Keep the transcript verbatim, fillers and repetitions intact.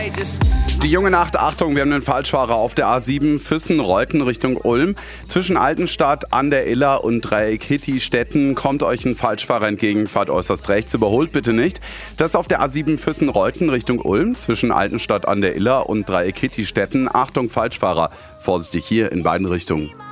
Die junge Nacht, Achtung, wir haben einen Falschfahrer auf der A sieben Füssen-Reuten Richtung Ulm. Zwischen Altenstadt an der Iller und Dreieck Hitti-Stetten kommt euch ein Falschfahrer entgegen, fahrt äußerst rechts, überholt bitte nicht. Das ist auf der A sieben Füssen-Reuten Richtung Ulm, zwischen Altenstadt an der Iller und Dreieck Hitti-Stetten. Achtung, Falschfahrer, vorsichtig hier in beiden Richtungen.